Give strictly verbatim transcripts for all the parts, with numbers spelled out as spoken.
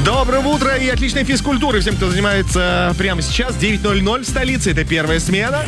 Доброе утро и отличной физкультуры всем, кто занимается прямо сейчас. девять ноль ноль в столице, это первая смена.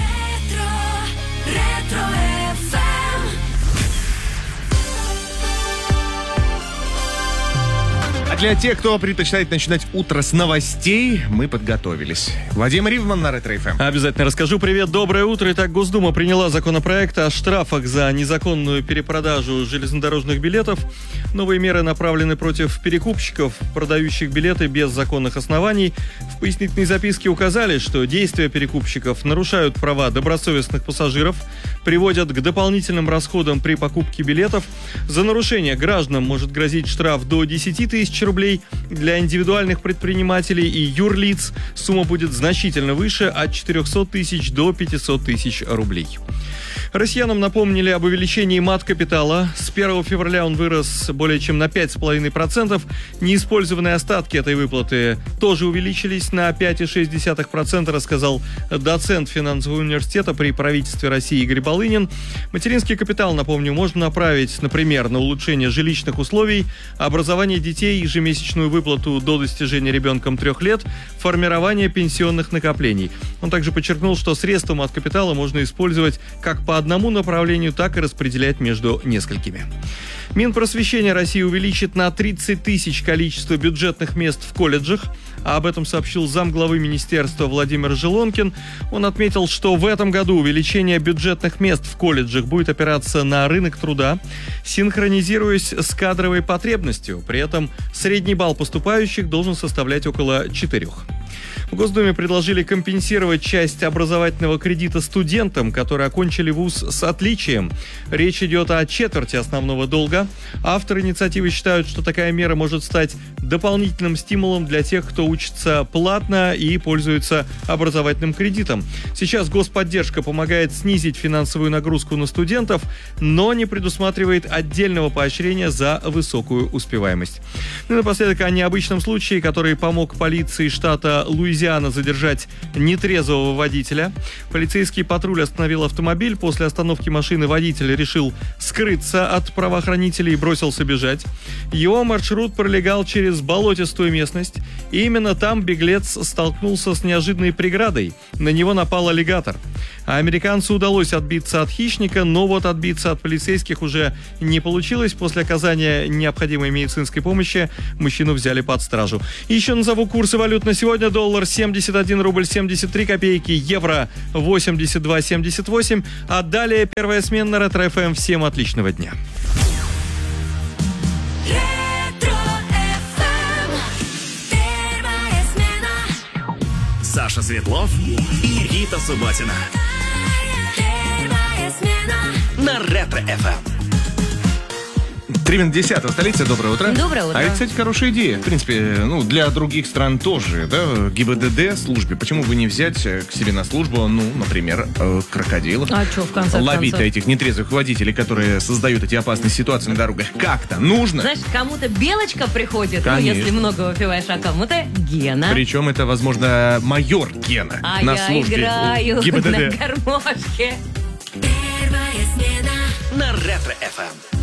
Для тех, кто предпочитает начинать утро с новостей, мы подготовились. Вадим Ривман на Ретро эф эм. Обязательно расскажу. Привет, доброе утро. Итак, Госдума приняла законопроект о штрафах за незаконную перепродажу железнодорожных билетов. Новые меры направлены против перекупщиков, продающих билеты без законных оснований. В пояснительной записке указали, что действия перекупщиков нарушают права добросовестных пассажиров, приводят к дополнительным расходам при покупке билетов. За нарушение гражданам может грозить штраф до десять тысяч рублей. Для индивидуальных предпринимателей и юрлиц сумма будет значительно выше, от четырехсот тысяч до пятисот тысяч рублей. Россиянам напомнили об увеличении мат-капитала. С первого февраля он вырос более чем на пять целых пять десятых процента. Неиспользованные остатки этой выплаты тоже увеличились на пять целых шесть десятых процента, рассказал доцент финансового университета при правительстве России Игорь Балынин. Материнский капитал, напомню, можно направить, например, на улучшение жилищных условий, образование детей, ежемесячную выплату до достижения ребенком трех лет, формирование пенсионных накоплений. Он также подчеркнул, что средства мат-капитала можно использовать как по одному направлению, так и распределять между несколькими. Минпросвещение России увеличит на тридцать тысяч количество бюджетных мест в колледжах. А об этом сообщил замглавы министерства Владимир Желонкин. Он отметил, что в этом году увеличение бюджетных мест в колледжах будет опираться на рынок труда, синхронизируясь с кадровой потребностью. При этом средний балл поступающих должен составлять около четырех. В Госдуме предложили компенсировать часть образовательного кредита студентам, которые окончили вуз с отличием. Речь идет о четверти основного долга. Авторы инициативы считают, что такая мера может стать дополнительным стимулом для тех, кто учится платно и пользуется образовательным кредитом. Сейчас господдержка помогает снизить финансовую нагрузку на студентов, но не предусматривает отдельного поощрения за высокую успеваемость. Ну и напоследок о необычном случае, который помог полиции штата Луизиана задержать нетрезвого водителя. Полицейский патруль остановил автомобиль. После остановки машины водитель решил скрыться от правоохранителей и бросился бежать. Его маршрут пролегал через болотистую местность. И именно там беглец столкнулся с неожиданной преградой. На него напал аллигатор. А американцу удалось отбиться от хищника, но вот отбиться от полицейских уже не получилось. После оказания необходимой медицинской помощи мужчину взяли под стражу. И еще назову курсы валют на сегодня. Доллар семьдесят один рубль семьдесят три копейки, евро восемьдесят два семьдесят восемь. А далее первая смена на Ретро эф эм. Всем отличного дня. Саша Светлов и Рита Субботина. На Ретро эф эм. три минуты десятого в столице. Доброе утро. Доброе утро. А это, кстати, хорошая идея. В принципе, ну, для других стран тоже, да, ГИБДД службе. Почему бы не взять к себе на службу, ну, например, крокодилов? А что, в конце концов? Ловить этих нетрезвых водителей, которые создают эти опасные ситуации на дорогах. Как-то нужно. Знаешь, кому-то белочка приходит, ну, Конечно. если много выпиваешь, а кому-то Гена. Причем это, возможно, майор Гена А на я службе играю у ГИБДД. на гармошке. На Ретро эф эм.